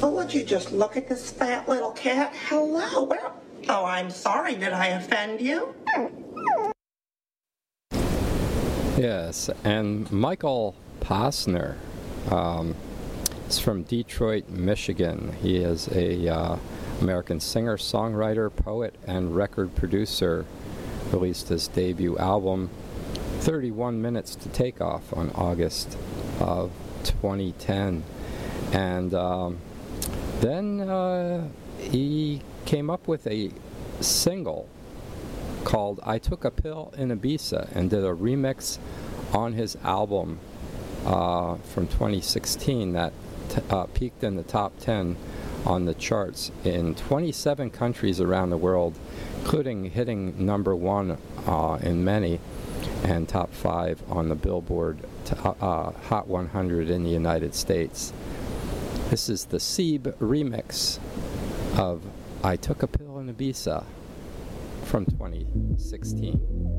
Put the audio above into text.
Oh, would you just look at this fat little cat? Hello, oh, I'm sorry, did I offend you? Yes, and Michael Posner is from Detroit, Michigan. He is a American singer, songwriter, poet, and record producer. Released his debut album, 31 Minutes to Take Off, on August of 2010. And then he came up with a single called I Took a Pill in Ibiza and did a remix on his album from 2016 that peaked in the top 10 on the charts in 27 countries around the world, including hitting #1 in many and top 5 on the Billboard Hot 100 in the United States. This is the Sebe remix of I Took a Pill in Ibiza from 2016.